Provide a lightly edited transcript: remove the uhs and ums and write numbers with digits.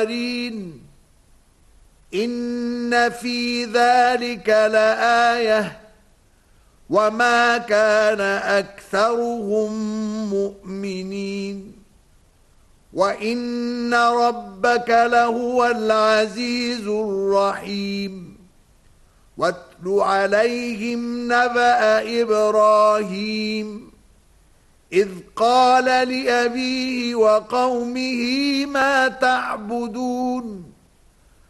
إن في ذلك لآية وما كان أكثرهم مؤمنين وإن ربك لهو العزيز الرحيم واتل عليهم نبأ إبراهيم إذ قال لأبيه وقومه ما تعبدون